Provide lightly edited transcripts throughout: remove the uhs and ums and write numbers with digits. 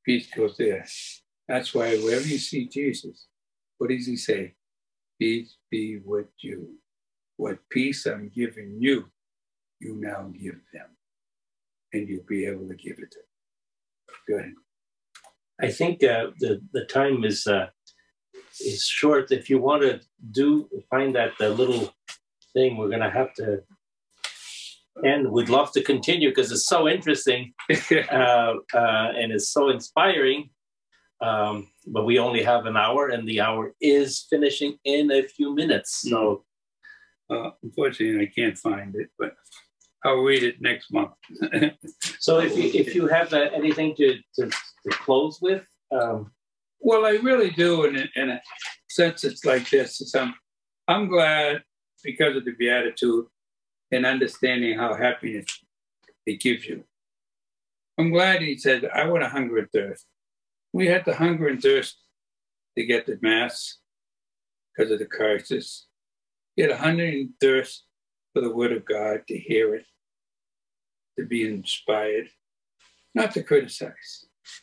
peace goes there. That's why wherever you see Jesus, what does he say? Peace be with you. What peace I'm giving you, you now give them. And you'll be able to give it to them. Go ahead. I think the time is short. If you want to find that little thing, we're going to have to end. We'd love to continue because it's so interesting and it's so inspiring. But we only have an hour, and the hour is finishing in a few minutes. So, unfortunately, I can't find it, but I'll read it next month. So, if you have anything to close with, well, I really do, in a sense, it's like this. I'm glad because of the Beatitude and understanding how happiness it gives you. I'm glad he said, I want to hunger and thirst. We had to hunger and thirst to get the Mass because of the crisis. We had a hunger and thirst for the Word of God, to hear it, to be inspired, not to criticize.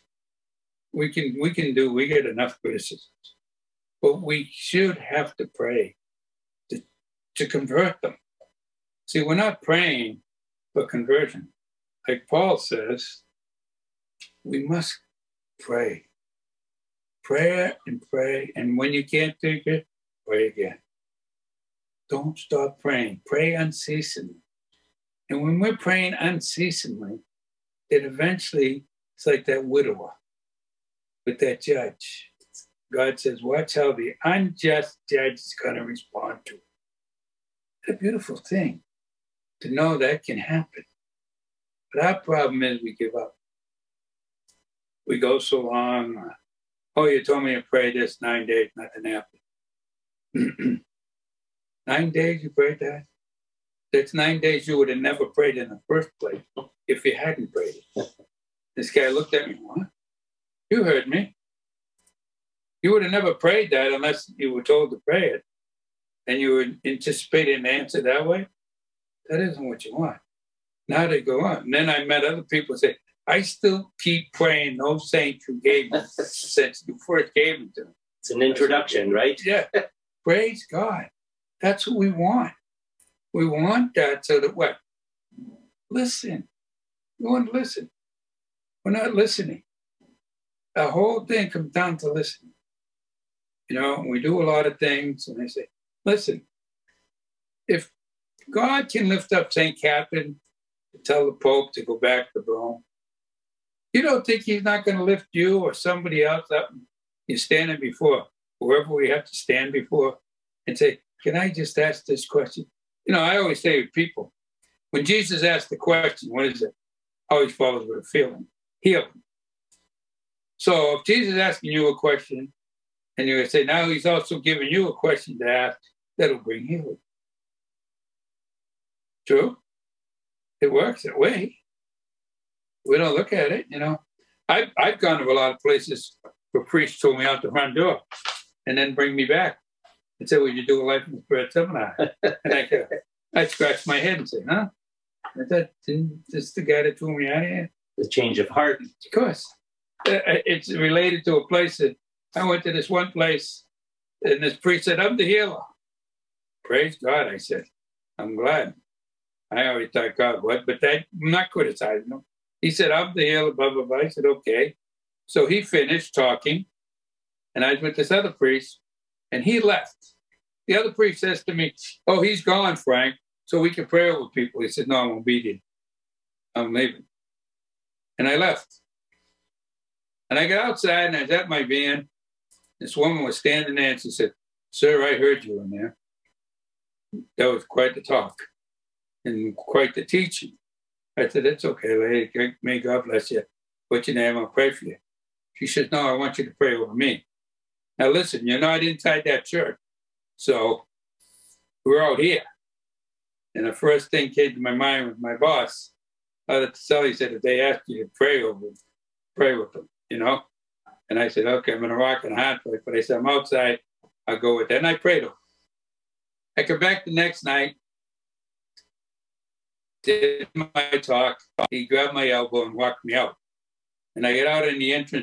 We get enough criticisms, but we should have to pray to convert them. See, we're not praying for conversion. Like Paul says, we must pray. Prayer and pray. And when you can't take it, pray again. Don't stop praying. Pray unceasingly. And when we're praying unceasingly, then eventually it's like that widower with that judge. God says, watch how the unjust judge is going to respond to it. What a beautiful thing to know that can happen. But our problem is we give up. We go so long. Oh, you told me to pray this 9 days, nothing happened. 9 days you prayed that? That's 9 days you would have never prayed in the first place if you hadn't prayed it. This guy looked at me, what? You heard me. You would have never prayed that unless you were told to pray it. And you were anticipating an answer that way. That isn't what you want. Now they go on. And then I met other people say, I still keep praying those saints who gave me since you first gave them to me. It's an introduction, right? Yeah. Praise God. That's what we want. We want that so that what? Listen. We want to listen. We're not listening. The whole thing comes down to listening. You know, we do a lot of things and they say, listen, if God can lift up St. Catherine to tell the Pope to go back to Rome, you don't think he's not going to lift you or somebody else up? You're standing before whoever we have to stand before and say, can I just ask this question? You know, I always say to people, when Jesus asked the question, what is it? Always follows with a feeling. Healing. So if Jesus is asking you a question and you're going to say, now he's also giving you a question to ask, that'll bring healing. True? It works that way. We don't look at it, you know. I've gone to a lot of places where priests told me out the front door and then bring me back and say, would you do a Life in the Spirit seminar? And I scratch my head and say, huh? Is that this the guy that threw me out of here? The change of heart. Of course. It's related to a place that I went to this one place and this priest said, I'm the healer. Praise God, I said. I'm glad. I always thought God would, but I'm not criticizing him. He said, I'm the healer, blah, blah, blah. I said, okay. So he finished talking, and I was with this other priest, and he left. The other priest says to me, oh, he's gone, Frank, so we can pray over people. He said, no, I'm obedient. I'm leaving. And I left. And I got outside, and I was at my van. This woman was standing there, and she said, sir, I heard you in there. That was quite the talk and quite the teaching. I said, it's okay, lady. May God bless you. What's your name? I'll pray for you. She says, no, I want you to pray over me. Now, listen, you're not inside that church. So we're out here. And the first thing came to my mind was my boss, Sally said, if they ask you to pray over them, pray with them, you know? And I said, okay, I'm going to rock and a hard place. But I said, I'm outside. I'll go with that. And I prayed over them. I come back the next night, did my talk. He grabbed my elbow and walked me out. And I get out in the entrance